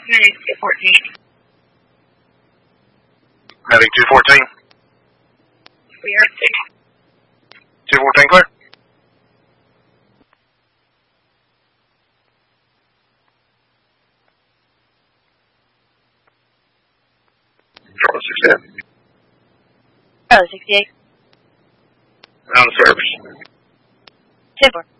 Medic 214. Medic 214. We are 6. 214 clear. Charlie 68. Charlie 68. On the service. 10-4.